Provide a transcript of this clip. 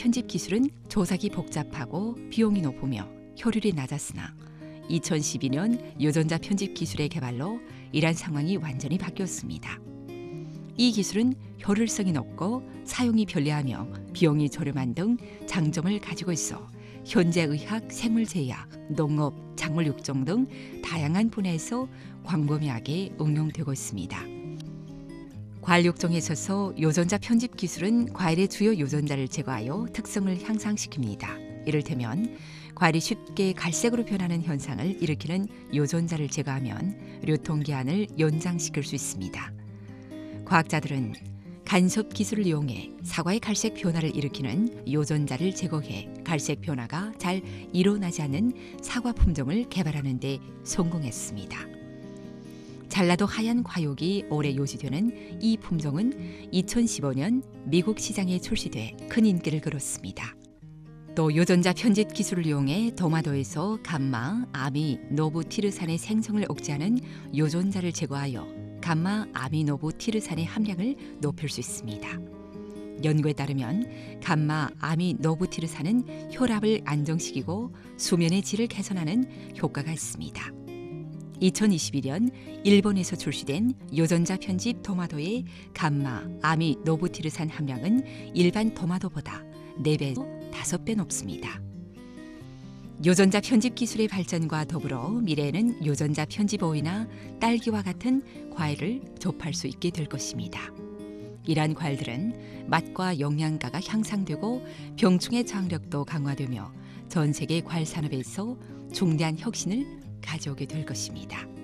편집 기술은 조작이 복잡하고 비용이 높으며 효율이 낮았으나 2012년 유전자 편집 기술의 개발로 이러한 상황이 완전히 바뀌었습니다. 이 기술은 효율성이 높고 사용이 편리하며 비용이 저렴한 등 장점을 가지고 있어 현재 의학, 생물제약, 농업, 작물 육종 등 다양한 분야에서 광범위하게 응용되고 있습니다. 과일 육종에 있어서 유전자 편집 기술은 과일의 주요 유전자를 제거하여 특성을 향상시킵니다. 이를테면 과일이 쉽게 갈색으로 변하는 현상을 일으키는 유전자를 제거하면 유통기한을 연장시킬 수 있습니다. 과학자들은 간섭 기술을 이용해 사과의 갈색 변화를 일으키는 유전자를 제거해 갈색 변화가 잘 일어나지 않는 사과 품종을 개발하는 데 성공했습니다. 잘라도 하얀 과육이 오래 유지되는 이 품종은 2015년 미국 시장에 출시돼 큰 인기를 끌었습니다. 또 유전자 편집 기술을 이용해 토마토에서 감마, 아미노부티르산의 생성을 억제하는 유전자를 제거하여 감마 아미노부티르산의 함량을 높일 수 있습니다. 연구에 따르면 감마 아미노부티르산은 혈압을 안정시키고 수면의 질을 개선하는 효과가 있습니다. 2021년 일본에서 출시된 유전자 편집 토마토의 감마 아미노부티르산 함량은 일반 토마토보다 4배에서 5배 높습니다. 유전자 편집 기술의 발전과 더불어 미래에는 유전자 편집 오이나 딸기와 같은 과일을 접할 수 있게 될 것입니다. 이러한 과일들은 맛과 영양가가 향상되고 병충해 저항력도 강화되며 전 세계 과일 산업에서 중대한 혁신을 가져오게 될 것입니다.